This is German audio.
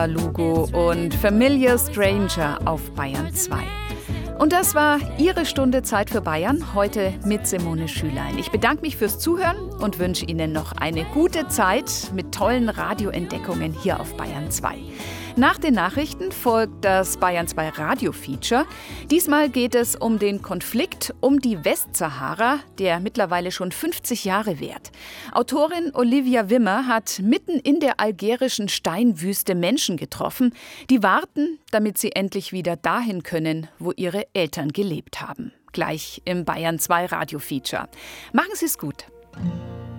Lugo und Familiar Stranger auf Bayern 2. Und das war Ihre Stunde Zeit für Bayern, heute mit Simone Schülein. Ich bedanke mich fürs Zuhören und wünsche Ihnen noch eine gute Zeit mit tollen Radioentdeckungen hier auf Bayern 2. Nach den Nachrichten folgt das Bayern 2 Radio-Feature. Diesmal geht es um den Konflikt um die Westsahara, der mittlerweile schon 50 Jahre währt. Autorin Olivia Wimmer hat mitten in der algerischen Steinwüste Menschen getroffen, die warten, damit sie endlich wieder dahin können, wo ihre Eltern gelebt haben. Gleich im Bayern 2 Radio-Feature. Machen Sie es gut.